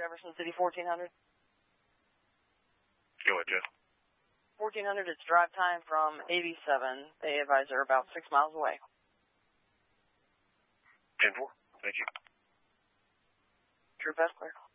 Jefferson City, 1400. Go ahead, Jeff. 1400, it's drive time from 87. They advise they're about 6 miles away. 10-4. Thank you. True pass clear.